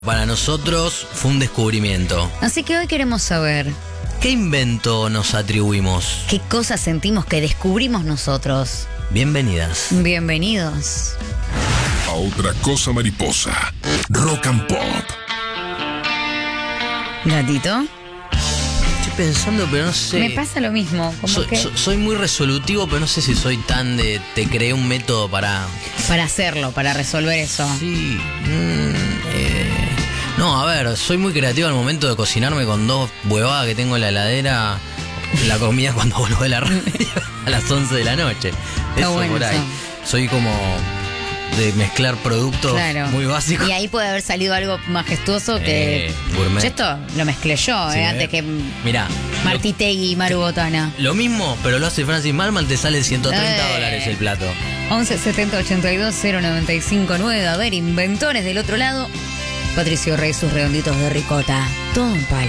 Para nosotros fue un descubrimiento. Así que hoy queremos saber ¿Qué invento nos atribuimos? qué cosas sentimos que descubrimos nosotros. Bienvenidas. Bienvenidos. A otra cosa mariposa. Rock and Pop. Gatito, Estoy pensando, pero no sé. me pasa lo mismo. Como que Soy muy resolutivo, pero no sé si soy tan de... Te creé un método para... para hacerlo, para resolver eso. Sí. No, a ver, soy muy creativo al momento de cocinarme con dos huevadas que tengo en la heladera. La comida cuando vuelvo de la radio a las 11 de la noche. Eso bueno por ahí. eso. Soy como de mezclar productos Claro. muy básicos. Y ahí puede haber salido algo majestuoso que... gourmet. Yo esto lo mezclé yo, Sí, antes que Mirá, Martí Tegui y Maru Botana. lo mismo, pero lo hace Francis Malman, te sale 130 Eh. dólares el plato. 11 70 82 095 9. A ver, inventores del otro lado. Patricio Rey, sus redonditos de ricota. Todo un palo.